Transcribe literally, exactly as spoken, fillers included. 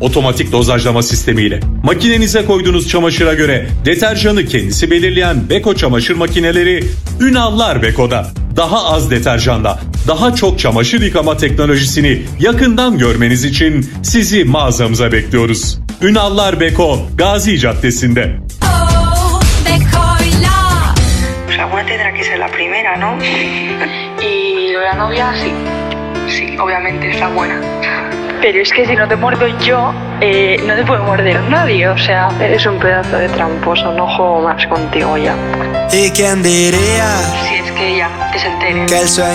Otomatik dozajlama sistemiyle. Makinenize koyduğunuz çamaşıra göre deterjanı kendisi belirleyen Beko çamaşır makineleri Ünallar Beko'da. Daha az deterjanla daha çok çamaşır yıkama teknolojisini yakından görmeniz için sizi mağazamıza bekliyoruz. Ünallar Beko, Gazi Caddesi'nde. Pues alguna tendrá que ser la primera, ¿no? Y lo de la novia, sí. Sí, obviamente es la buena. Pero es que si no te muerdo yo, eh, no te puede morder nadie, o sea... Eres un pedazo de tramposo, no juego más contigo ya. ¿Y quién diría? Si es que ella, que se entere. Que el sueño